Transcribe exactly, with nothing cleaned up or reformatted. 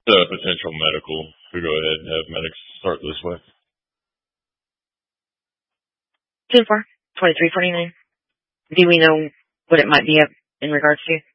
The potential medical. We go ahead and have medics start this way. ten four, twenty-three forty-nine. Do we know what it might be up in regards to?